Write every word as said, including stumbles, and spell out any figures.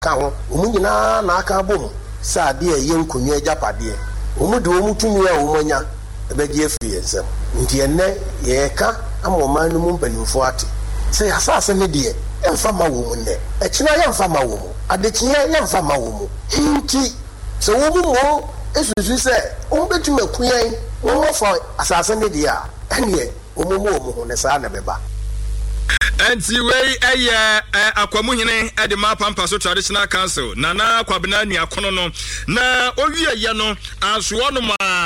ka ho omu nyina na aka bom sa de ye nkonwa japade omu de omu tumi a omunya ebeje afiri ensem nti enne ye ka amoma no mu mpanimfo ate se asase ne de emfa ma wo mu ne ekina ye emfa ma wo mu adekiya ye emfa ma wo mu nti se wo mu mo esusu se omu betuma kuyan wo fa asase ne de a ene omu mo omu ho ne sa na beba. Anti wey eye akwamuhene e de mapampa so traditional council nana kwabena ni akono no na owie ye no anso no ma